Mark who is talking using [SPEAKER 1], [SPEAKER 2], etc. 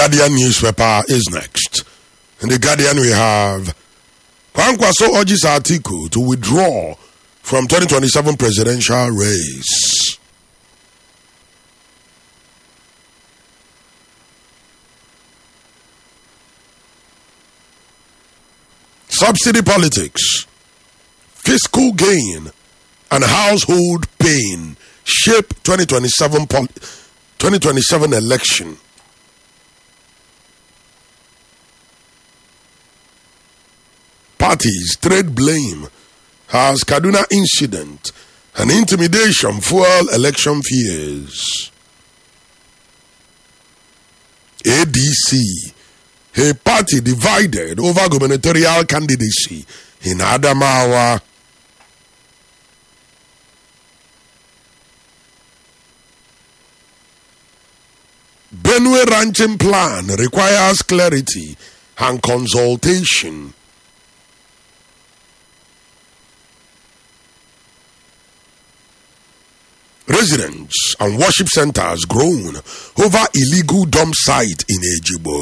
[SPEAKER 1] Guardian newspaper is next. In the Guardian we have Kwankwaso urges Atiku to withdraw from 2027 presidential race. Subsidy politics, fiscal gain, and household pain shape 2027 election. Parties trade blame as Kaduna incident and intimidation fuel election fears. ADC, a party divided over gubernatorial candidacy in Adamawa. Benue ranching plan requires clarity and consultation. Residents and worship centers groan over illegal dump site in Ejibo.